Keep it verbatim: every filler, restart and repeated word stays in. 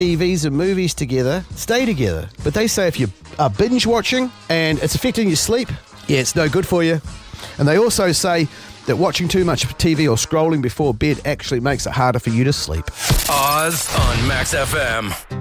T Vs and movies together, stay together. But they say if you are binge watching and it's affecting your sleep, yeah, it's no good for you. And they also say that watching too much T V or scrolling before bed actually makes it harder for you to sleep. Oz on Max F M.